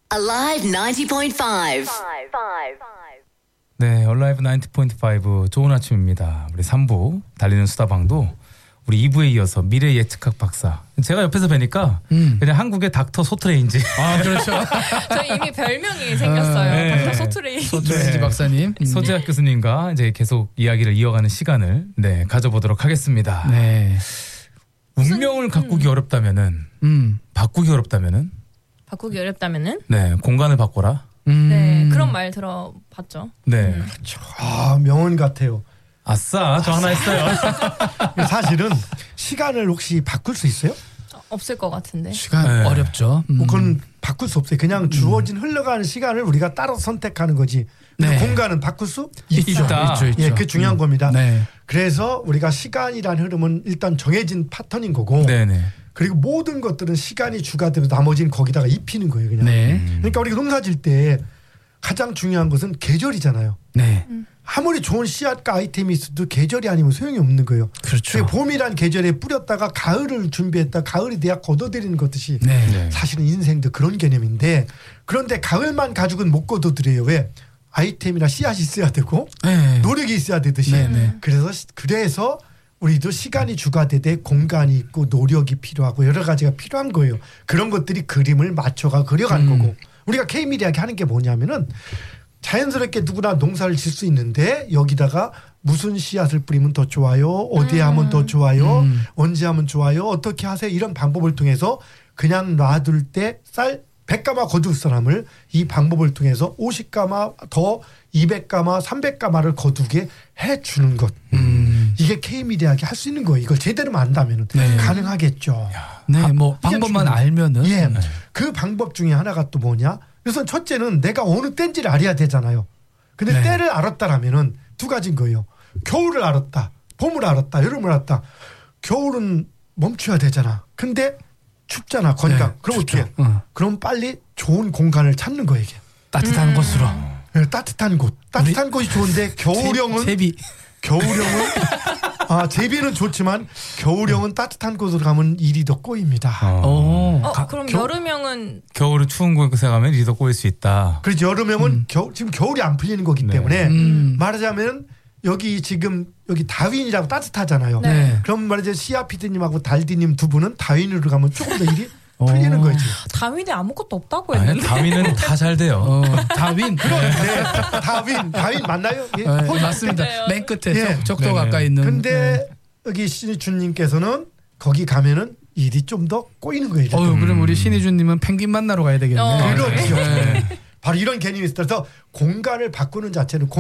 Alive 90.5. 네, Alive 90.5 좋은 아침입니다. 우리 3부 달리는 수다방도 우리 2부에 이어서 미래 예측학 박사. 제가 옆에서 뵈니까 그냥 한국의 닥터 소트레인지. 아, 그렇죠. 저 이미 별명이 생겼어요. 네. 닥터 소트레인. 소트레인지 네. 박사님. 소재학 교수님과 이제 계속 이야기를 이어가는 시간을 가져보도록 하겠습니다. 네. 운명을 바꾸기 어렵다면은 바꾸기 어렵다면은 바꾸기 어렵다면은? 네, 공간을 바꿔라. 네, 그런 말 들어봤죠. 네. 아, 명언 같아요. 아싸, 저 하나 했어요. 사실은 시간을 혹시 바꿀 수 있어요? 없을 것 같은데. 시간 네. 어렵죠. 뭐 그건 바꿀 수 없어요. 그냥 주어진 흘러가는 시간을 우리가 따로 선택하는 거지. 근데 네. 공간은 바꿀 수 있다. 있죠. 예, 그게 중요한 겁니다. 네. 그래서 우리가 시간이라는 흐름은 일단 정해진 패턴인 거고, 네네. 그리고 모든 것들은 시간이 주가 되고 나머지는 거기다가 입히는 거예요, 그냥. 네. 그러니까 우리가 농사질 때 가장 중요한 것은 계절이잖아요. 네. 아무리 좋은 씨앗과 아이템이 있어도 계절이 아니면 소용이 없는 거예요. 그렇죠. 봄이란 계절에 뿌렸다가 가을을 준비했다 가을이 돼야 걷어들이는 것듯이 네. 네. 사실은 인생도 그런 개념인데, 그런데 가을만 가지고는 못 걷어들여요. 왜? 아이템이나 씨앗이 있어야 되고 네. 노력이 있어야 되듯이. 네. 그래서 우리도 시간이 주가 되되 공간이 있고 노력이 필요하고 여러 가지가 필요한 거예요. 그런 것들이 그림을 맞춰가 그려가는 거고, 우리가 K미디어하게 하는 게 뭐냐면은 자연스럽게 누구나 농사를 질 수 있는데 여기다가 무슨 씨앗을 뿌리면 더 좋아요, 어디에 하면 더 좋아요, 언제 하면 좋아요, 어떻게 하세요, 이런 방법을 통해서 그냥 놔둘 때 쌀 100가마 거둘 사람을 이 방법을 통해서 50가마 더 200가마 300가마를 거두게 해주는 것. 이게 K미디어하게 할 수 있는 거예요. 이걸 제대로만 안다면 네. 가능하겠죠. 네, 뭐 이게 방법만 중요해요. 알면은. 예. 네. 그 방법 중에 하나가 또 뭐냐? 우선 첫째는 내가 어느 때인지를 알아야 되잖아요. 근데 네. 때를 알았다라면은 두 가지인 거예요. 겨울을 알았다, 봄을 알았다, 여름을 알았다. 겨울은 멈춰야 되잖아. 근데 춥잖아, 건강. 네, 그럼 춥죠. 어떻게? 그럼 빨리 좋은 공간을 찾는 거예요, 이게. 따뜻한 곳으로. 따뜻한 곳. 따뜻한 곳이 좋은데 겨울형은 제비. 제비는 좋지만 겨울형은 따뜻한 곳으로 가면 일이 더 꼬입니다. 그럼 여름형은 겨울은 추운 곳에 가면 리더 꼬일 수 있다. 그래서 여름형은 지금 겨울이 안 풀리는 거기 네. 때문에 말하자면 여기 지금 여기 다윈이라고 따뜻하잖아요. 네. 그럼 말이죠, 시아피드님하고 달디님 두 분은 다윈으로 가면 조금 더 일이 풀리는 거지. 다윈에 아무것도 없다고 아니, 했는데. 다윈은 다 잘 돼요. 다윈. 네, 다윈 맞나요? 예. 맞습니다. 맨 끝에 예. 적도 네네. 가까이 있는. 근데 여기 신희준님께서는 거기 가면은 일이 좀 더 꼬이는 거예요. 그럼 우리 신희준님은 펭귄 만나러 가야 되겠네. 그렇죠. 네. 바로 이런 개념이 있어서 공간을 바꾸는 자체는